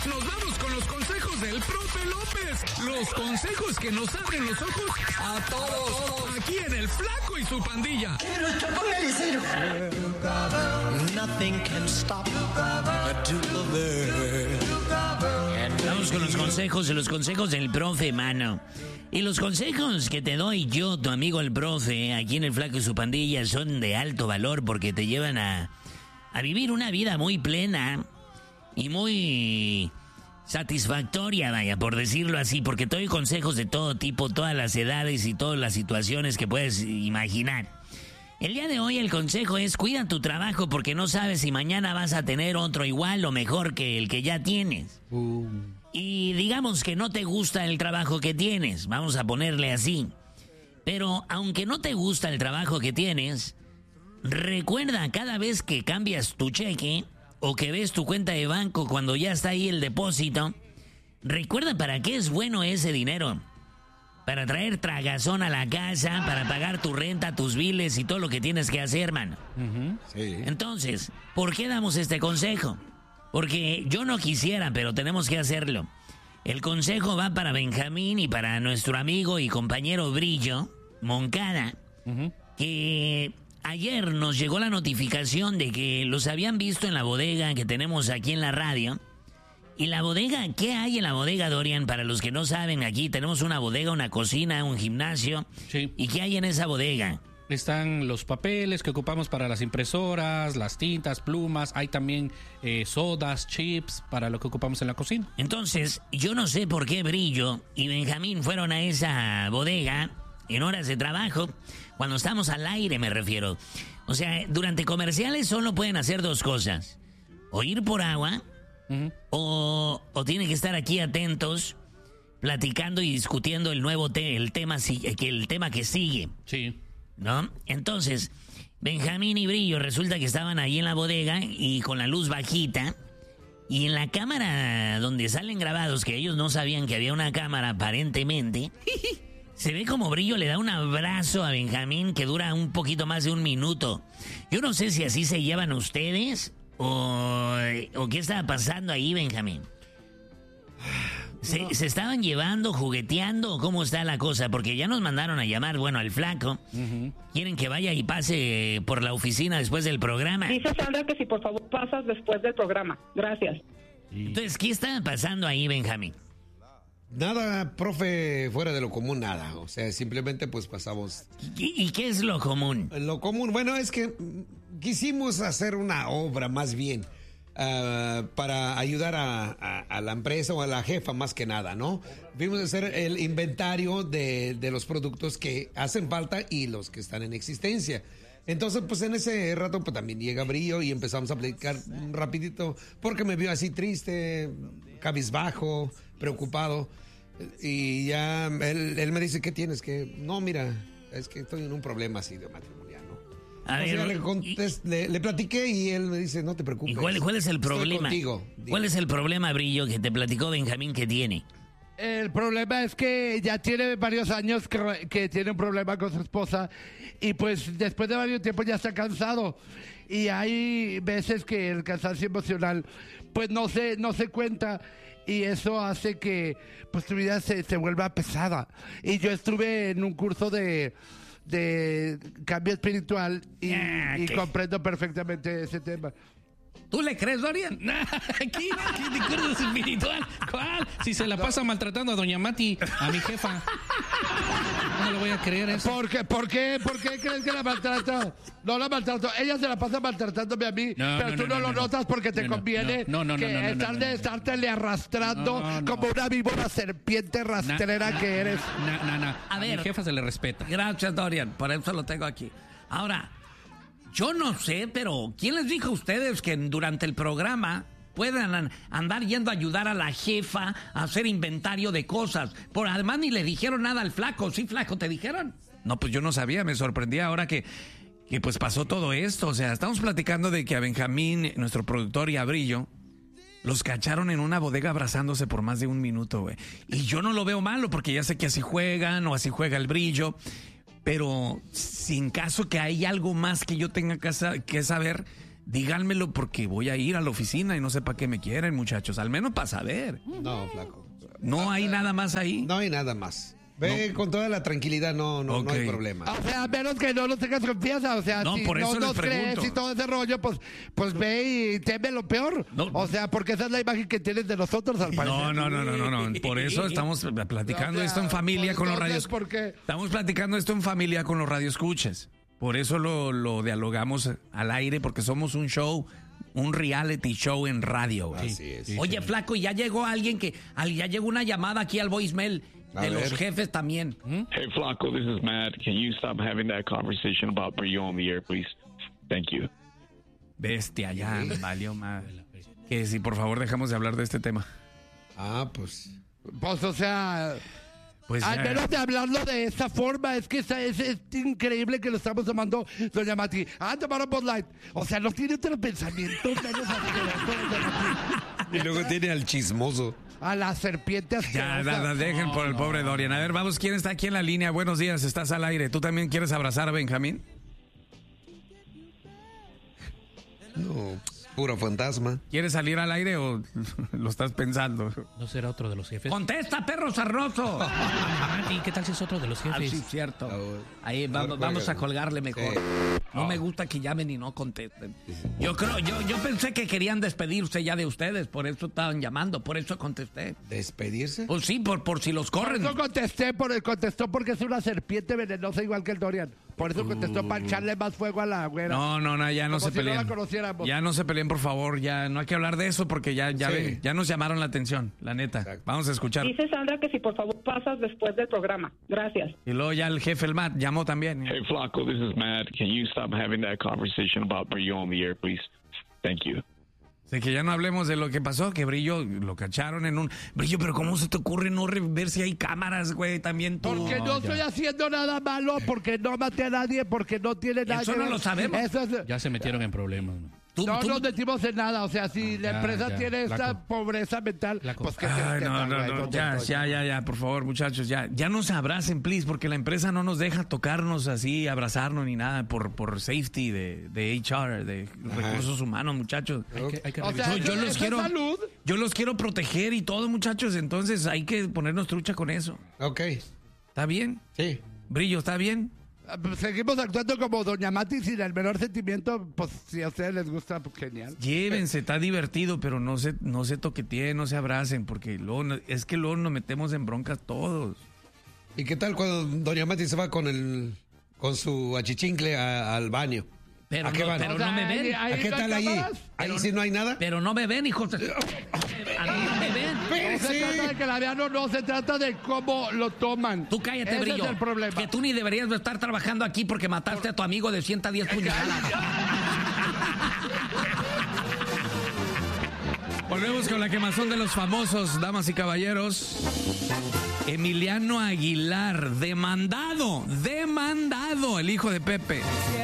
nos vamos con los consejos del profe López. Los consejos que nos abren los ojos a todos. Aquí en El Flaco y su pandilla. Póngale cero. Nothing can stop Vamos con los consejos del profe, mano. Y los consejos que te doy yo, tu amigo el profe, aquí en El Flaco y su pandilla, son de alto valor porque te llevan a vivir una vida muy plena y muy satisfactoria, vaya, por decirlo así, porque te doy consejos de todo tipo, todas las edades y todas las situaciones que puedes imaginar. El día de hoy el consejo es: cuida tu trabajo porque no sabes si mañana vas a tener otro igual o mejor que el que ya tienes. Y digamos que no te gusta el trabajo que tienes, vamos a ponerle así. Pero aunque no te gusta el trabajo que tienes, recuerda cada vez que cambias tu cheque o que ves tu cuenta de banco cuando ya está ahí el depósito, recuerda para qué es bueno ese dinero. Para traer tragazón a la casa, para pagar tu renta, tus biles y todo lo que tienes que hacer, mano. Sí. Entonces, ¿por qué damos este consejo? Porque yo no quisiera, pero tenemos que hacerlo. El consejo va para Benjamín y para nuestro amigo y compañero Brillo Moncada, que ayer nos llegó la notificación de que los habían visto en la bodega que tenemos aquí en la radio. ¿Y la bodega? ¿Qué hay en la bodega, Dorian? Para los que no saben, aquí tenemos una bodega, una cocina, un gimnasio. Sí. ¿Y qué hay en esa bodega? Están los papeles que ocupamos para las impresoras, las tintas, plumas. Hay también sodas, chips para lo que ocupamos en la cocina. Entonces, yo no sé por qué Brillo y Benjamín fueron a esa bodega en horas de trabajo, cuando estamos al aire, me refiero. O sea, durante comerciales solo pueden hacer dos cosas: o ir por agua, o tienen que estar aquí atentos, platicando y discutiendo el nuevo el tema que sigue. Sí. ¿No? Entonces, Benjamín y Brillo resulta que estaban ahí en la bodega y con la luz bajita. Y en la cámara donde salen grabados, que ellos no sabían que había una cámara aparentemente, se ve como Brillo le da un abrazo a Benjamín que dura un poquito más de un minuto. Yo no sé si así se llevan ustedes o qué estaba pasando ahí, Benjamín. ¿Se estaban llevando, jugueteando o cómo está la cosa? Porque ya nos mandaron a llamar, bueno, al Flaco. Quieren que vaya y pase por la oficina después del programa. Dice Sandra que si por favor pasas después del programa. Gracias. Entonces, ¿qué está pasando ahí, Benjamín? Nada, profe, fuera de lo común, nada. O sea, simplemente pues pasamos. ¿Y qué es lo común? Lo común, bueno, es que quisimos hacer una obra más bien. Para ayudar a la empresa o a la jefa más que nada, ¿no? Vimos hacer el inventario de los productos que hacen falta y los que están en existencia. Entonces, pues en ese rato pues también llega Brillo y empezamos a platicar rapidito porque me vio así triste, cabizbajo, preocupado. Y ya él me dice, ¿qué tienes? Que no, mira, es que estoy en un problema así de matrimonial, ¿no? A ver, le platiqué y él me dice, no te preocupes. ¿Y cuál es el problema? Contigo, ¿Cuál es el problema, Brillo, que te platicó Benjamín que tiene? El problema es que ya tiene varios años que tiene un problema con su esposa y pues después de varios tiempos ya está cansado. Y hay veces que el cansancio emocional pues no se cuenta y eso hace que pues tu vida se vuelva pesada. Y yo estuve en un curso de cambio espiritual y comprendo perfectamente ese tema. ¿Tú le crees, Dorian? ¿Qué curso espiritual? ¿Cuál? Si se la pasa maltratando a doña Mati, a mi jefa. No le voy a creer eso. ¿Por qué crees que la maltrato? No la maltrato. Ella se la pasa maltratándome a mí, pero tú no lo notas porque te conviene estártele arrastrando como una víbora serpiente rastrera que eres. A ver, mi jefa se le respeta. Gracias, Dorian. Por eso lo tengo aquí. Ahora, yo no sé, pero ¿quién les dijo a ustedes que durante el programa puedan andar yendo a ayudar a la jefa a hacer inventario de cosas? Además ni le dijeron nada al Flaco. ¿Sí, Flaco, te dijeron? No, pues yo no sabía, me sorprendía ahora que pues pasó todo esto. O sea, estamos platicando de que a Benjamín, nuestro productor, y a Brillo los cacharon en una bodega abrazándose por más de un minuto, güey. Y yo no lo veo malo porque ya sé que así juegan o así juega el Brillo. Pero sin caso que hay algo más que yo tenga que saber, díganmelo porque voy a ir a la oficina y no sé para qué me quieren, muchachos. Al menos para saber. No, flaco. No hay nada más ahí. No hay nada más. Ve con toda la tranquilidad, no Ok. hay problema. O sea, a menos que no nos tengas confianza, o sea, No, si por eso no les nos crees pregunto. y todo ese rollo, pues ve y teme lo peor. No. O sea, porque esa es la imagen que tienes de nosotros, al parecer. No. Por eso estamos platicando O sea, esto en familia pues con los entonces, radios. ¿por qué? Estamos platicando esto en familia con los radioescuchas. Por eso lo dialogamos al aire, porque somos un show, un reality show en radio. güey. Así es. Oye, flaco, y ya llegó alguien ya llegó una llamada aquí al voicemail A de ver. los jefes también. Hey, Flacco, this is Matt. Can you stop having that conversation about Brillo on the air, please? Thank you. Bestia, ya valió más. Que si por favor dejamos de hablar de este tema. Ah, pues. Pues, o sea, Pues al ya. menos de hablarlo de esa forma, es que es increíble que lo estamos tomando, doña Mati. Tomaron Bud Light. O sea, no tiene otro pensamiento menos asqueroso, doña Mati. Y luego tiene al chismoso. A la serpiente Ya, asquerosa. dejen por el pobre Dorian. A ver, vamos, ¿quién está aquí en la línea? Buenos días, estás al aire. ¿Tú también quieres abrazar a Benjamín? No, puro fantasma. ¿Quieres salir al aire o lo estás pensando? ¿No será otro de los jefes? ¡Contesta, perro sarnoso! Mati, ¿qué tal si es otro de los Ah, jefes? sí, cierto. Ah, Ahí vamos a colgarle mejor. Sí. No me gusta que llamen y no contesten. Yo pensé que querían despedirse ya de ustedes, por eso estaban llamando, por eso contesté. ¿Despedirse? Pues sí, por si los corren. No contestó porque es una serpiente venenosa igual que el Dorian. Por eso contestó para echarle más fuego a la güera. No, ya no Como se si no peleen. la conociéramos. Ya no se peleen, por favor. Ya no hay que hablar de eso porque ya Sí. ven, ya nos llamaron la atención, la neta. Exacto. Vamos a escuchar. Dice Sandra que si por favor pasas después del programa. Gracias. Y luego ya el jefe, el Matt, llamó también. Hey, Flacco, this is Matt. Can you stop having that conversation about Brillo on the air, please? Thank you. De que ya no hablemos de lo que pasó, que Brillo lo cacharon en un... Brillo, pero ¿cómo se te ocurre no ver si hay cámaras, güey? También tú. Porque no estoy haciendo nada malo, porque no maté a nadie, porque no tiene nada Eso que no ver. lo sabemos. Eso es- Ya se metieron en problemas. ¿no? no nos metimos en nada. O sea, si la ya, empresa ya, tiene esta flaco. pobreza mental, Flaco. pues que Ay, no, ya, por favor, muchachos, ya no se abracen, please, porque la empresa no nos deja tocarnos así, abrazarnos ni nada por safety de HR, de recursos humanos, muchachos. Hay que O sea, revisar. Yo eso los es quiero, salud. yo los quiero proteger y todo, muchachos, entonces hay que ponernos trucha con eso. Ok. ¿Está bien? Sí. Brillo, ¿está bien? Seguimos actuando como doña Mati sin el menor sentimiento. Pues si a ustedes les gusta, pues genial. Llévense, está divertido, pero no se toqueteen, no se abracen, porque luego luego nos metemos en broncas todos. ¿Y qué tal cuando doña Mati se va con su achichincle al baño? Pero ¿A qué no, van? pero O sea, no me ven. ahí ¿A qué no hay tal allí? cámaras. ¿Ahí sí no hay nada? Pero no me ven, hijos. A mí no me ven. No se trata de que la vean o no, se trata de cómo lo toman. Tú cállate, Ese Brillo. es el problema. Que tú ni deberías de estar trabajando aquí porque mataste a tu amigo de 110 puñaladas. Volvemos con la quemazón de los famosos, damas y caballeros. Emiliano Aguilar, demandado, el hijo de Pepe.